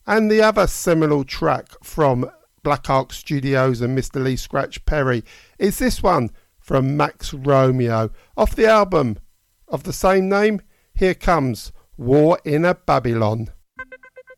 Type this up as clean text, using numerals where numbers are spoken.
And the other seminal track from Black Ark Studios and Mr. Lee Scratch Perry is this one from Max Romeo off the album of the same name. Here comes War in a Babylon.